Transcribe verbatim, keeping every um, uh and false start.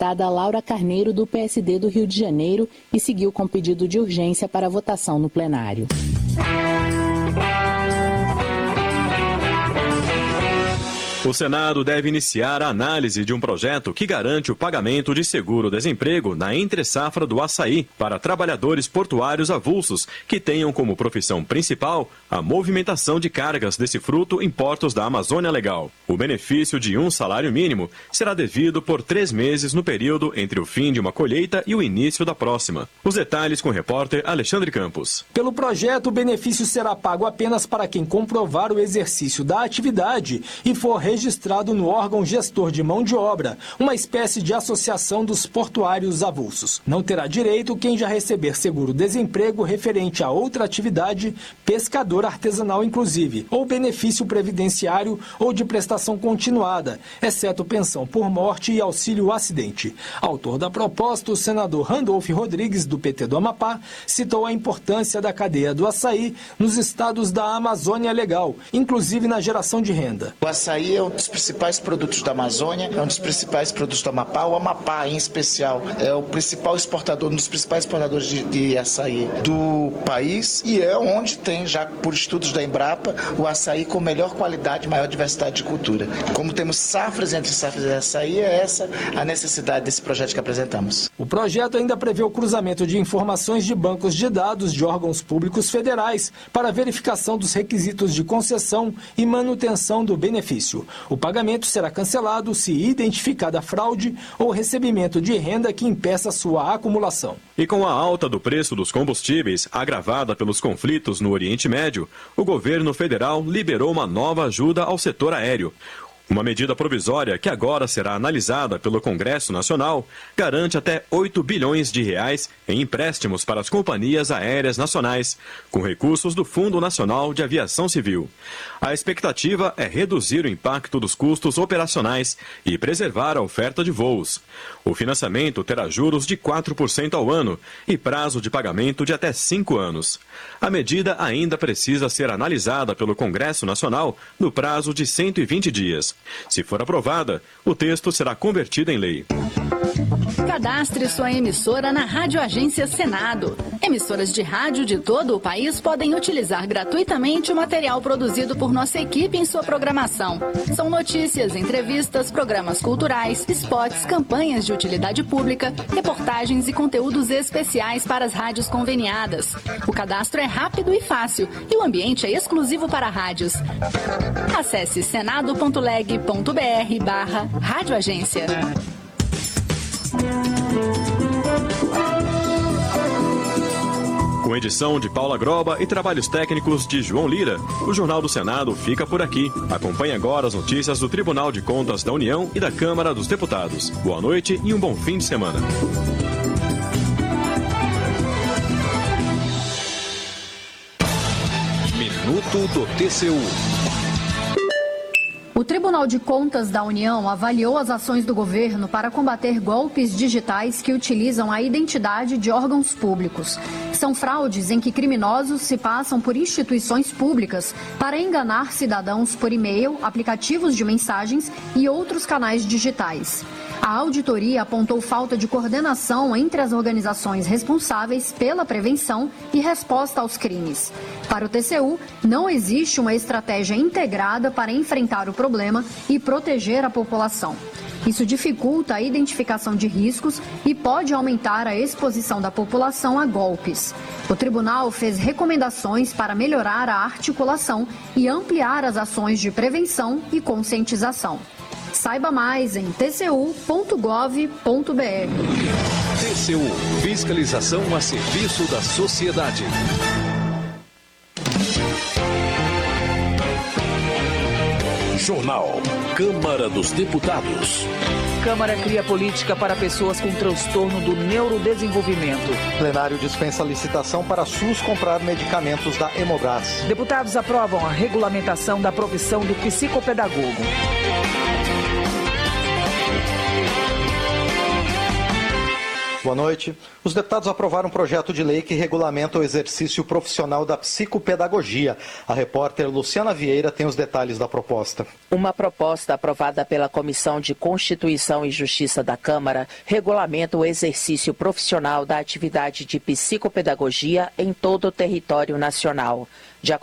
deputada Laura Carneiro, do P S D do Rio de Janeiro, e seguiu com pedido de urgência para votação no plenário. O Senado deve iniciar a análise de um projeto que garante o pagamento de seguro-desemprego na entre-safra do açaí para trabalhadores portuários avulsos que tenham como profissão principal a movimentação de cargas desse fruto em portos da Amazônia Legal. O benefício de um salário mínimo será devido por três meses no período entre o fim de uma colheita e o início da próxima. Os detalhes com o repórter Alexandre Campos. Pelo projeto, o benefício será pago apenas para quem comprovar o exercício da atividade e for registrado no órgão gestor de mão de obra, uma espécie de associação dos portuários avulsos. Não terá direito quem já receber seguro-desemprego referente a outra atividade, pescador artesanal inclusive, ou benefício previdenciário ou de prestação continuada, exceto pensão por morte e auxílio acidente. Autor da proposta, o senador Randolfo Rodrigues, do P T do Amapá, citou a importância da cadeia do açaí nos estados da Amazônia Legal, inclusive na geração de renda. O açaí é um dos principais produtos da Amazônia, é um dos principais produtos do Amapá. O Amapá, em especial, é o principal exportador, um dos principais exportadores de, de açaí do país e é onde tem, já por estudos da Embrapa, o açaí com melhor qualidade e maior diversidade de cultura. Como temos safras entre safras de açaí, é essa a necessidade desse projeto que apresentamos. O projeto ainda prevê o cruzamento de informações de bancos de dados de órgãos públicos federais para verificação dos requisitos de concessão e manutenção do benefício. O pagamento será cancelado se identificada fraude ou recebimento de renda que impeça sua acumulação. E com a alta do preço dos combustíveis, agravada pelos conflitos no Oriente Médio, o governo federal liberou uma nova ajuda ao setor aéreo. Uma medida provisória que agora será analisada pelo Congresso Nacional garante até oito bilhões de reais em empréstimos para as companhias aéreas nacionais, com recursos do Fundo Nacional de Aviação Civil. A expectativa é reduzir o impacto dos custos operacionais e preservar a oferta de voos. O financiamento terá juros de quatro por cento ao ano e prazo de pagamento de até cinco anos. A medida ainda precisa ser analisada pelo Congresso Nacional no prazo de cento e vinte dias. Se for aprovada, o texto será convertido em lei. Cadastre sua emissora na Rádio Agência Senado. Emissoras de rádio de todo o país podem utilizar gratuitamente o material produzido por nossa equipe em sua programação. São notícias, entrevistas, programas culturais, spots, campanhas de utilidade pública, reportagens e conteúdos especiais para as rádios conveniadas. O cadastro é rápido e fácil e o ambiente é exclusivo para rádios. Acesse senado.leg.br barra Rádio Agência. Com edição de Paula Groba e trabalhos técnicos de João Lira, o Jornal do Senado fica por aqui. Acompanhe agora as notícias do Tribunal de Contas da União e da Câmara dos Deputados. Boa noite e um bom fim de semana. Minuto do T C U. O Tribunal de Contas da União avaliou as ações do governo para combater golpes digitais que utilizam a identidade de órgãos públicos. São fraudes em que criminosos se passam por instituições públicas para enganar cidadãos por e-mail, aplicativos de mensagens e outros canais digitais. A auditoria apontou falta de coordenação entre as organizações responsáveis pela prevenção e resposta aos crimes. Para o T C U, não existe uma estratégia integrada para enfrentar o problema e proteger a população. Isso dificulta a identificação de riscos e pode aumentar a exposição da população a golpes. O tribunal fez recomendações para melhorar a articulação e ampliar as ações de prevenção e conscientização. Saiba mais em t c u ponto gov ponto b r. T C U, fiscalização a serviço da sociedade. Jornal Câmara dos Deputados. Câmara cria política para pessoas com transtorno do neurodesenvolvimento. Plenário dispensa licitação para SUS comprar medicamentos da Hemobras. Deputados aprovam a regulamentação da profissão do psicopedagogo. Boa noite. Os deputados aprovaram um projeto de lei que regulamenta o exercício profissional da psicopedagogia. A repórter Luciana Vieira tem os detalhes da proposta. Uma proposta aprovada pela Comissão de Constituição e Justiça da Câmara regulamenta o exercício profissional da atividade de psicopedagogia em todo o território nacional. De